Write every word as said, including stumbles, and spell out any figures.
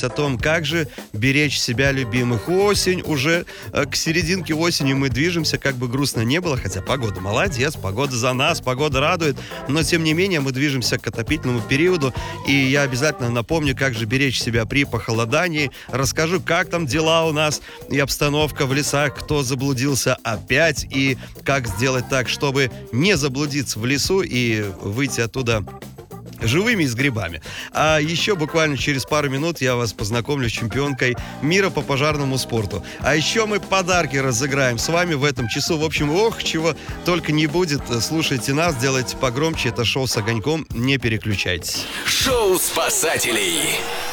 рассказывать о том, как же беречь себя любимых. Осень, уже э, к серединке осени мы движемся, как бы грустно не было, хотя погода молодец, погода за нас, погода радует, но тем не менее мы движемся к отопительному периоду, и я обязательно напомню, как же беречь себя при похолодании, расскажу, как там дела у нас и обстановка в лесах, кто заблудился опять, и как сделать так, чтобы не заблудиться в лесу и выйти оттуда живыми и с грибами. А еще буквально через пару минут я вас познакомлю с чемпионкой мира по пожарному спорту. А еще мы подарки разыграем с вами в этом часу. В общем, ох, чего только не будет. Слушайте нас, делайте погромче. Это шоу с огоньком. Не переключайтесь. Шоу спасателей.